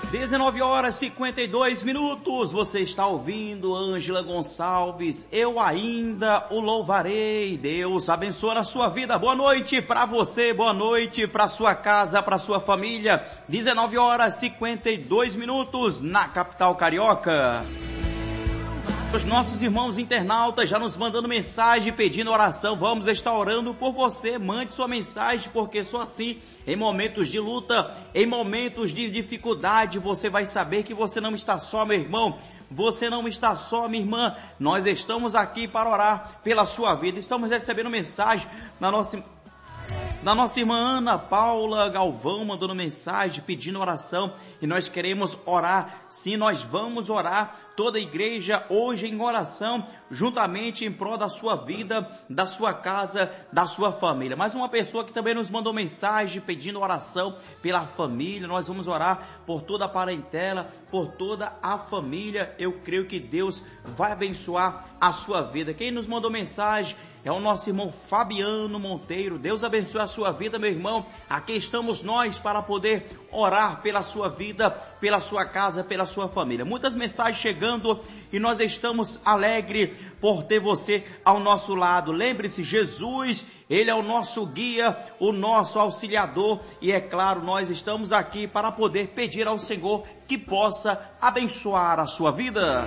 19 horas e 52 minutos, você está ouvindo Ângela Gonçalves, eu ainda o louvarei. Deus abençoe a sua vida. Boa noite para você, boa noite para sua casa, para sua família. 19 horas e 52 minutos na capital carioca. Os nossos irmãos internautas já nos mandando mensagem, pedindo oração. Vamos estar orando por você. Mande sua mensagem, porque só assim, em momentos de luta, em momentos de dificuldade, você vai saber que você não está só, meu irmão. Você não está só, minha irmã. Nós estamos aqui para orar pela sua vida. Estamos recebendo mensagem da nossa irmã Ana Paula Galvão, mandando mensagem, pedindo oração, e nós queremos orar. Sim, nós vamos orar, toda a igreja hoje em oração, juntamente em prol da sua vida, da sua casa, da sua família. Mais uma pessoa que também nos mandou mensagem, pedindo oração pela família. Nós vamos orar por toda a parentela, por toda a família. Eu creio que Deus vai abençoar a sua vida. Quem nos mandou mensagem é o nosso irmão Fabiano Monteiro. Deus abençoe a sua vida, meu irmão. Aqui estamos nós para poder orar pela sua vida, pela sua casa, pela sua família. Muitas mensagens chegando e nós estamos alegres por ter você ao nosso lado. Lembre-se, Jesus, Ele é o nosso guia, o nosso auxiliador, e é claro, nós estamos aqui para poder pedir ao Senhor que possa abençoar a sua vida.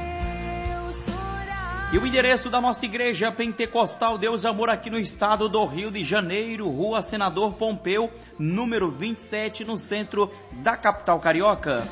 E o endereço da nossa igreja pentecostal Deus Amor aqui no estado do Rio de Janeiro, Rua Senador Pompeu, número 27, no centro da capital carioca.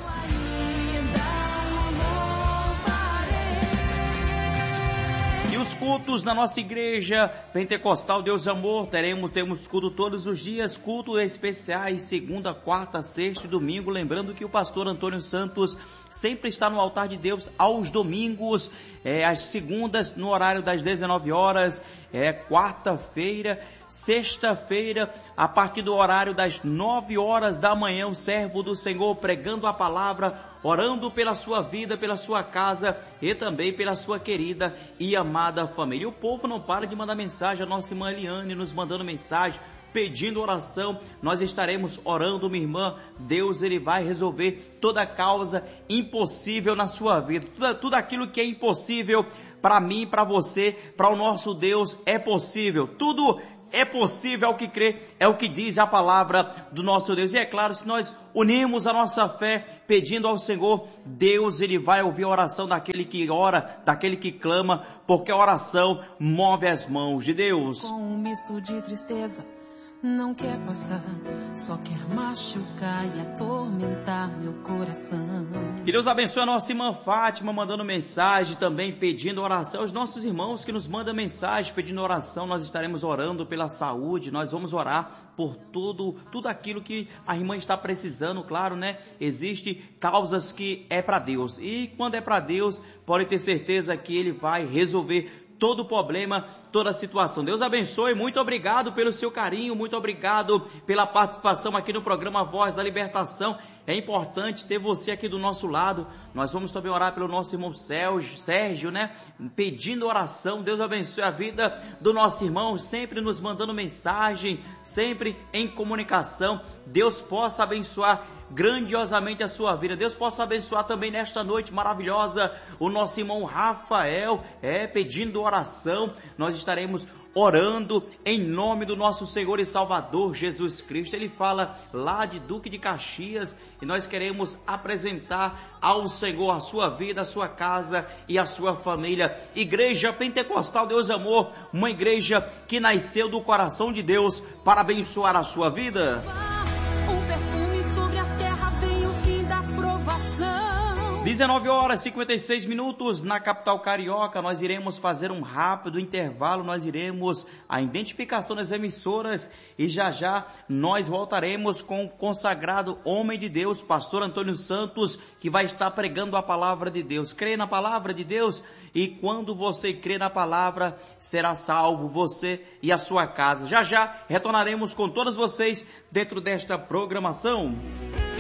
E os cultos na nossa igreja pentecostal Deus Amor, temos culto todos os dias, cultos especiais, segunda, quarta, sexta e domingo. Lembrando que o pastor Antônio Santos sempre está no altar de Deus aos domingos, às segundas no horário das 19 horas, quarta-feira, sexta-feira, a partir do horário das 9 horas da manhã, o servo do Senhor pregando a palavra, orando pela sua vida, pela sua casa e também pela sua querida e amada família. E o povo não para de mandar mensagem, a nossa irmã Eliane nos mandando mensagem, pedindo oração. Nós estaremos orando, minha irmã. Deus, Ele vai resolver toda causa impossível na sua vida. Tudo aquilo que é impossível para mim, para você, para o nosso Deus é possível. Tudo é possível ao que crê, é o que diz a palavra do nosso Deus. E é claro, se nós unirmos a nossa fé pedindo ao Senhor, Deus, Ele vai ouvir a oração daquele que ora, daquele que clama, porque a oração move as mãos de Deus. Com um misto de tristeza, não quer passar, só quer machucar e atormentar meu coração. Que Deus abençoe a nossa irmã Fátima, mandando mensagem, também pedindo oração. Os nossos irmãos que nos mandam mensagem pedindo oração, nós estaremos orando pela saúde, nós vamos orar por tudo aquilo que a irmã está precisando, claro, né? Existem causas que é para Deus, e quando é para Deus, pode ter certeza que Ele vai resolver todo o problema, toda a situação. Deus abençoe, muito obrigado pelo seu carinho, muito obrigado pela participação aqui no programa Voz da Libertação. É importante ter você aqui do nosso lado. Nós vamos também orar pelo nosso irmão Sérgio, né? Pedindo oração. Deus abençoe a vida do nosso irmão, sempre nos mandando mensagem, sempre em comunicação. Deus possa abençoar grandiosamente a sua vida. Deus possa abençoar também nesta noite maravilhosa o nosso irmão Rafael, pedindo oração. Nós estaremos orando em nome do nosso Senhor e Salvador Jesus Cristo. Ele fala lá de Duque de Caxias, e nós queremos apresentar ao Senhor a sua vida, a sua casa e a sua família. Igreja Pentecostal Deus Amor, uma igreja que nasceu do coração de Deus para abençoar a sua vida. 19 horas e 56 minutos na capital carioca. Nós iremos fazer um rápido intervalo, nós iremos a identificação das emissoras e já nós voltaremos com o consagrado homem de Deus, pastor Antônio Santos, que vai estar pregando a palavra de Deus. Crê na palavra de Deus, e quando você crê na palavra, será salvo você e a sua casa. Já retornaremos com todos vocês dentro desta programação.